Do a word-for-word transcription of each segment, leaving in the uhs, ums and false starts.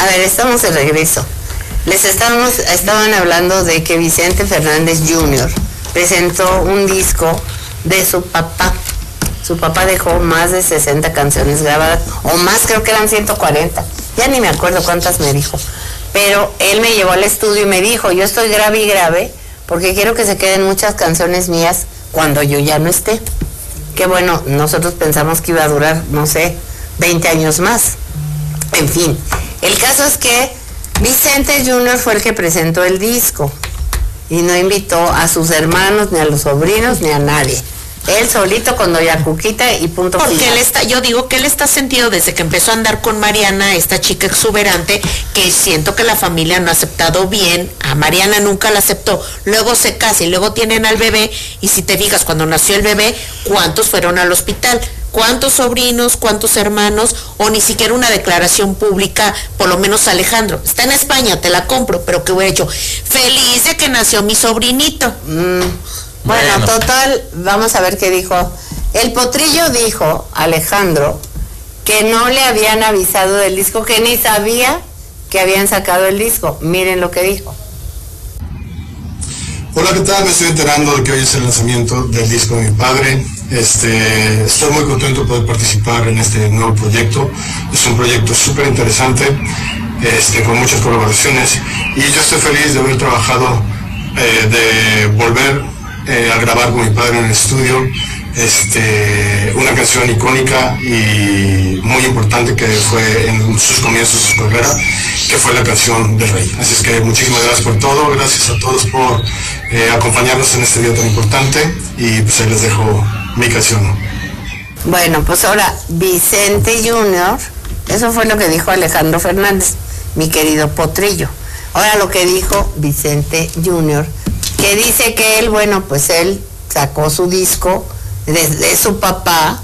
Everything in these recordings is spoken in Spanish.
ver, estamos de regreso. Les estábamos, estaban hablando de que Vicente Fernández junior presentó un disco de su papá. Su papá dejó más de sesenta canciones grabadas, o más, creo que eran ciento cuarenta. Ya ni me acuerdo cuántas me dijo. Pero él me llevó al estudio y me dijo, yo estoy grave y grave, porque quiero que se queden muchas canciones mías cuando yo ya no esté. Que bueno, nosotros pensamos que iba a durar, no sé, veinte años más. En fin, el caso es que Vicente junior fue el que presentó el disco y no invitó a sus hermanos, ni a los sobrinos, ni a nadie. Él solito con doña Cuquita y punto final. Porque él está, yo digo que él está sentido desde que empezó a andar con Mariana, esta chica exuberante, que siento que la familia no ha aceptado bien, a Mariana nunca la aceptó, luego se casa y luego tienen al bebé, y si te fijas, cuando nació el bebé, ¿cuántos fueron al hospital? ¿Cuántos sobrinos, cuántos hermanos, o ni siquiera una declaración pública, por lo menos Alejandro? Está en España, te la compro, pero ¿qué hubiera hecho? Feliz de que nació mi sobrinito. Mm. Bueno, bueno, total, vamos a ver qué dijo. El Potrillo dijo, Alejandro, que no le habían avisado del disco, que ni sabía que habían sacado el disco. Miren lo que dijo. Hola, ¿qué tal? Me estoy enterando de que hoy es el lanzamiento del disco de mi padre. Este, estoy muy contento de poder participar en este nuevo proyecto. Es un proyecto súper interesante, este, con muchas colaboraciones. Y yo estoy feliz de haber trabajado, eh, de volver Eh, a grabar con mi padre en el estudio, este, una canción icónica y muy importante que fue en sus comienzos de su carrera, que fue la canción del Rey. Así es que muchísimas gracias por todo, gracias a todos por eh, acompañarnos en este día tan importante, y pues ahí les dejo mi canción. Bueno, pues ahora Vicente junior, eso fue lo que dijo Alejandro Fernández, mi querido Potrillo. Ahora lo que dijo Vicente junior, que dice que él, bueno, pues él sacó su disco de, de su papá,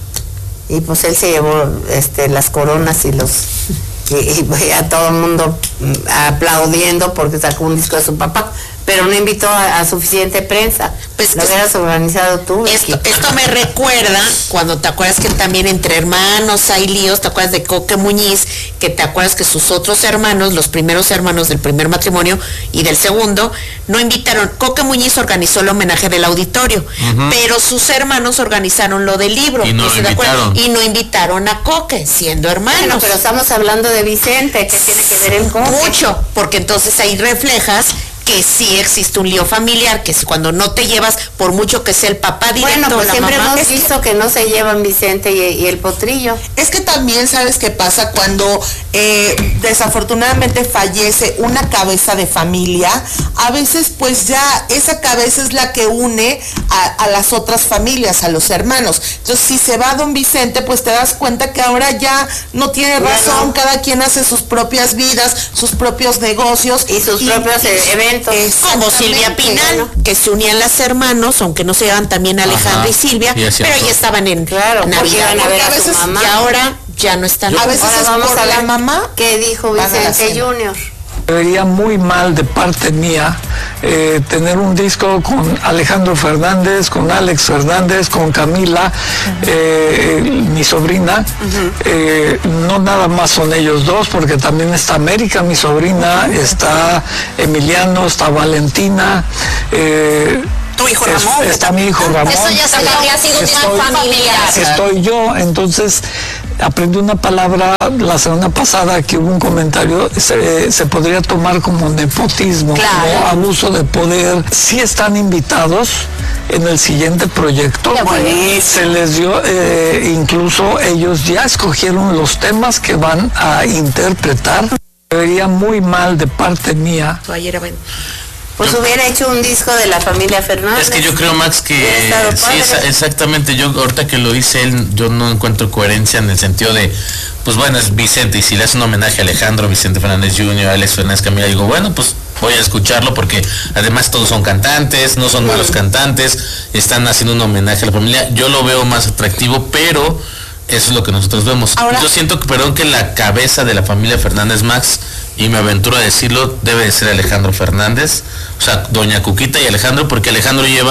y pues él se llevó este, las coronas y los y, y a todo el mundo aplaudiendo porque sacó un disco de su papá, pero no invitó a, a suficiente prensa. Pues lo hubieras organizado tú. Esto, esto me recuerda cuando te acuerdas que también entre hermanos hay líos. Te acuerdas de Coque Muñiz, que te acuerdas que sus otros hermanos, los primeros hermanos del primer matrimonio y del segundo, no invitaron. Coque Muñiz organizó el homenaje del auditorio, uh-huh, pero sus hermanos organizaron lo del libro, y no, lo invitaron. y no invitaron a Coque, siendo hermanos. Bueno, pero estamos hablando de Vicente, que tiene que ver el Coque. Mucho, porque entonces ahí reflejas que sí existe un lío familiar, que si cuando no te llevas, por mucho que sea el papá directo, bueno, pues la siempre mamá, hemos visto que... que no se llevan Vicente y, y el Potrillo. Es que también sabes qué pasa cuando eh, desafortunadamente fallece una cabeza de familia, a veces pues ya esa cabeza es la que une a, a las otras familias, a los hermanos. Entonces si se va don Vicente, pues te das cuenta que ahora ya no tiene razón, bueno, cada quien hace sus propias vidas, sus propios negocios y sus y, propios y, eventos. Como Silvia Pinal, bueno, que se unían las hermanos, aunque no se llevan también Alejandro, ajá, y Silvia, y pero ya estaban en claro, Navidad, a ver a, a veces, mamá. Y ahora ya no están. A veces ahora vamos a ver la mamá. ¿Qué dijo Vicente junior? Vería muy mal de parte mía eh, tener un disco con Alejandro Fernández, con Alex Fernández, con Camila, uh-huh, eh, mi sobrina, uh-huh, eh, no nada más son ellos dos, porque también está América, mi sobrina, uh-huh, está Emiliano, está Valentina, eh, tu hijo Ramón. Es, está mi hijo Ramón. Eso ya se habría sido un plan familiar. Estoy yo, entonces aprendí una palabra la semana pasada, que hubo un comentario, se, se podría tomar como nepotismo, claro, como abuso de poder. Sí están invitados en el siguiente proyecto, se les dio, eh, incluso ellos ya escogieron los temas que van a interpretar. Me vería muy mal de parte mía. Ayer, bueno. Pues yo, hubiera hecho un disco de la familia Fernández. Es que yo creo, Max, que sí, es, exactamente, yo ahorita que lo dice él, yo no encuentro coherencia en el sentido de, pues bueno, es Vicente, y si le hace un homenaje a Alejandro, Vicente Fernández junior, Alex Fernández, Camila, digo, bueno, pues voy a escucharlo, porque además todos son cantantes, no son malos cantantes, están haciendo un homenaje a la familia, yo lo veo más atractivo, pero eso es lo que nosotros vemos. Ahora, yo siento que, perdón, que la cabeza de la familia Fernández, Max, y me aventuro a decirlo, debe de ser Alejandro Fernández, o sea, doña Cuquita y Alejandro, porque Alejandro lleva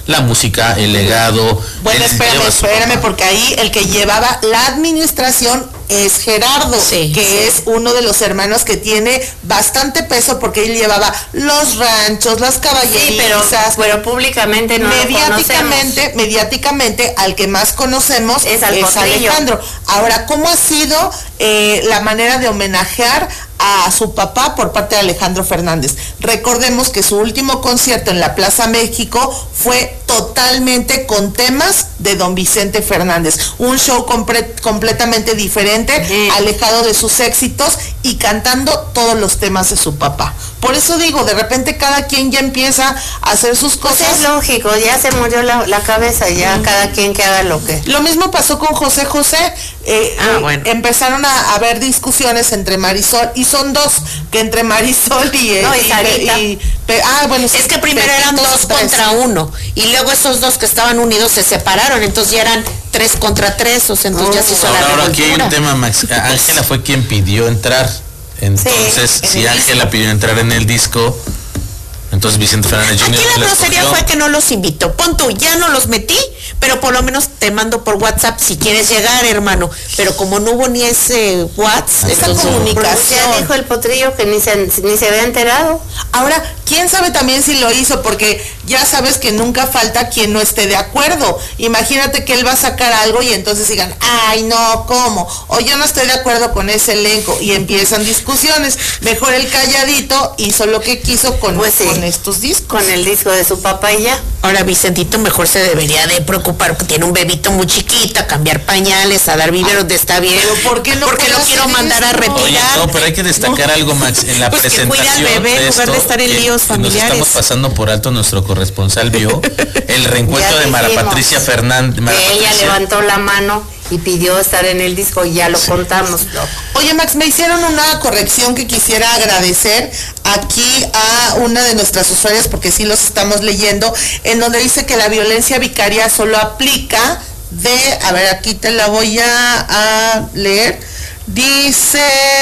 la música, el legado. Bueno, espérame, espérame, porque ahí el que llevaba la administración es Gerardo, sí, que sí. es uno de los hermanos que tiene bastante peso porque él llevaba los ranchos, las caballerizas. Sí, pero, pero públicamente no mediáticamente, lo mediáticamente al que más conocemos es, al es Alejandro. Ahora, ¿cómo ha sido eh, la manera de homenajear a su papá por parte de Alejandro Fernández? Recordemos que su último concierto en la Plaza México fue totalmente con temas de don Vicente Fernández, un show compre- completamente diferente, sí. alejado de sus éxitos y cantando todos los temas de su papá. Por eso digo, de repente cada quien ya empieza a hacer sus cosas. Pues es lógico, ya se murió la, la cabeza, ya mm. cada quien que haga lo que. Lo mismo pasó con José José. Eh, ah, eh, bueno. Empezaron a, a haber discusiones entre Marisol, y son dos, que entre Marisol y... No, y, y Sarita. Y, y, ah, bueno, es que primero eran dos contra uno, y luego esos dos que estaban unidos se separaron, entonces ya eran tres contra tres, o sea, entonces oh, ya se hizo ahora, la ahora aquí hay un tema, Max. Ángela fue quien pidió entrar. Entonces, sí, si Ángela pidió entrar en el disco, entonces Vicente Fernández junior Aquí la grosería fue que no los invitó. Pon tú, ya no los metí, pero por lo menos te mando por WhatsApp si quieres llegar, hermano. Pero como no hubo ni ese WhatsApp, esa comunicación. Ya dijo el potrillo que ni se, ni se había enterado. Ahora, quién sabe también si lo hizo, porque ya sabes que nunca falta quien no esté de acuerdo. Imagínate que él va a sacar algo y entonces digan, ay no, ¿cómo? O yo no estoy de acuerdo con ese elenco, y empiezan discusiones. Mejor el calladito hizo lo que quiso con, pues sí, con estos discos. Con el disco de su papá y ya. Ahora Vicentito mejor se debería de preocupar porque tiene un bebito muy chiquito, a cambiar pañales, a dar biberos de está bien. Pero ¿por qué no? Porque lo quiero mandar esto? a retirar. Oye, no, pero hay que destacar no. algo, Max, en la pues presentación. Que cuida al bebé en lugar de estar en que, líos familiares. Nos estamos pasando por alto, nuestro corresponsal vio el reencuentro de Mara Patricia Fernández. Mara que Patricia. Ella levantó la mano y pidió estar en el disco, y ya lo sí. contamos. Oye, Max, me hicieron una corrección que quisiera agradecer aquí a una de nuestras usuarias, porque sí los estamos leyendo, en donde dice que la violencia vicaria solo aplica de, a ver, aquí te la voy a, a leer, dice,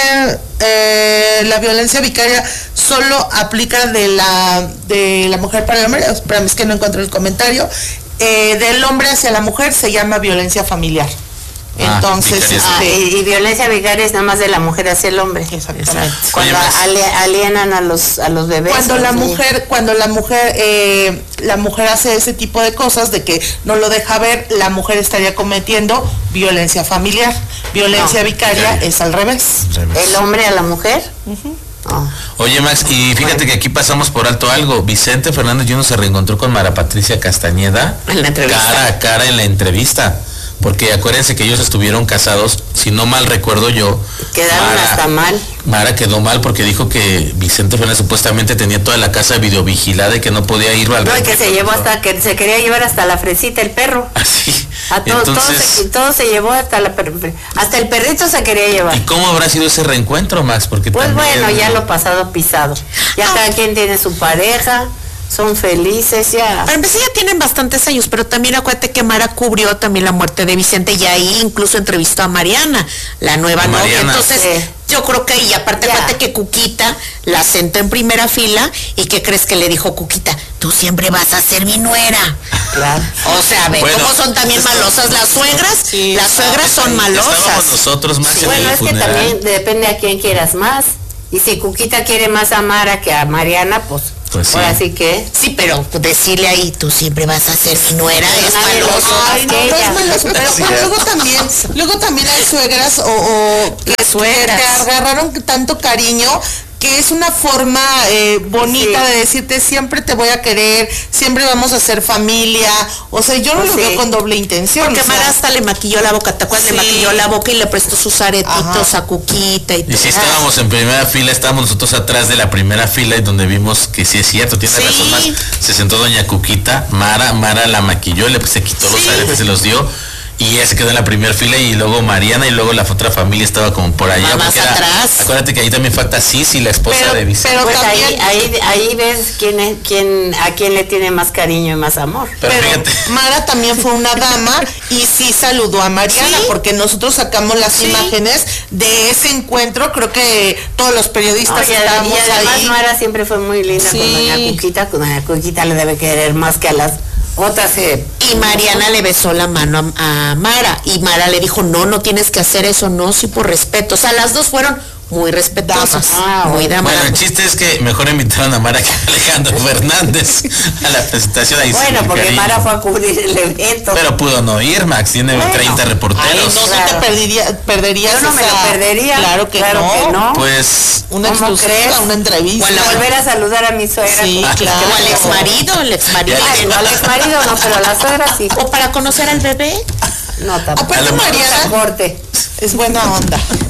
eh, la violencia vicaria solo aplica de la, de la mujer para el hombre, espérame, es que no encuentro el comentario, eh, del hombre hacia la mujer se llama violencia familiar. Entonces, ah, este, y, y violencia vicaria es nada más de la mujer hacia el hombre. Exacto. Cuando ale, alienan a los a los bebés. Cuando la mujer, cuando la mujer, eh, la mujer hace ese tipo de cosas de que no lo deja ver, la mujer estaría cometiendo violencia familiar. Violencia no. vicaria es al revés. El hombre a la mujer. Uh-huh. Oh. Oye, Max, y fíjate bueno. que aquí pasamos por alto algo. Vicente Fernández junior se reencontró con Mara Patricia Castañeda en la entrevista. cara a cara en la entrevista. Porque acuérdense que ellos estuvieron casados, si no mal recuerdo yo. Quedaron Mara, hasta mal. Mara quedó mal porque dijo que Vicente Fernández supuestamente tenía toda la casa videovigilada y que no podía ir al... No, y que se llevó hasta, que se quería llevar hasta la fresita, el perro. Así. A todo, Entonces, todo, se, todo se llevó hasta la hasta el perrito se quería llevar. ¿Y cómo habrá sido ese reencuentro, Max? Porque pues también, bueno, ya lo pasado pisado. Ya ah. cada quien tiene su pareja. Son felices ya. Para empezar, ya tienen bastantes años, pero también acuérdate que Mara cubrió también la muerte de Vicente y ahí incluso entrevistó a Mariana, la nueva novia. Entonces, sí. yo creo que, y aparte ya. acuérdate que Cuquita la sentó en primera fila, y ¿qué crees que le dijo Cuquita? Tú siempre vas a ser mi nuera. Claro. O sea, ve bueno, cómo son también malosas las suegras. Sí. Las suegras son malosas. Nosotros más sí. Bueno, es que también depende a quién quieras más. Y si Cuquita quiere más a Mara que a Mariana, pues... Pues sí. Ahora sí que... Sí, pero decirle ahí, tú siempre vas a ser mi nuera, es maloso. Ay, no, no es maloso, pero sí. luego también, luego también hay suegras o, o que, suegras. que te agarraron tanto cariño, que es una forma eh, bonita sí. de decirte siempre te voy a querer, siempre vamos a ser familia. O sea, yo no pues lo sí. veo con doble intención. Porque o sea, Mara hasta le maquilló la boca, ¿te acuerdas? Sí. Le maquilló la boca y le prestó sus aretitos Ajá. a Cuquita y todo. Y si estábamos en primera fila, estábamos nosotros atrás de la primera fila, y donde vimos que sí es cierto, tiene sí. razón más. Se sentó doña Cuquita, Mara, Mara la maquilló, le se quitó sí. los aretes, se los dio. Y ella se quedó en la primera fila, y luego Mariana, y luego la otra familia estaba como por allá. Más era, atrás. Acuérdate que ahí también falta Sisi, la esposa pero, de Vicente. Pero pues ahí, ahí, ahí ves quién es, quién, a quién le tiene más cariño y más amor. Pero, pero Mara también fue una dama y sí saludó a Mariana, ¿sí? porque nosotros sacamos las sí. imágenes de ese encuentro. Creo que todos los periodistas Oye, estábamos y además ahí. Mara siempre fue muy linda sí. con doña Cuquita. Con doña Cuquita le debe querer más que a las Otra se... Y Mariana le besó la mano a, a Mara. Y Mara le dijo, no, no tienes que hacer eso, no, sí por respeto. O sea, las dos fueron muy respetuosas. Ah, muy damas. Bueno, el chiste es que mejor invitaron a Mara que a Alejandro Fernández a la presentación ahí. Bueno, porque cariño. Mara fue a cubrir el evento. Pero pudo no ir, Max, tiene bueno, treinta reporteros. Ay, no, claro. no te perdería, perderías. Yo no esa... me lo perdería. Claro que, claro no. que no. Pues una exclusiva, una entrevista. Bueno, volver a saludar a mi suegra. Sí, pues, claro. O al ex marido, el ex marido. Ay, no, al ex marido no, pero a la suegra sí. O para conocer al bebé. No, tampoco. Aparte Mariana corte. es buena onda.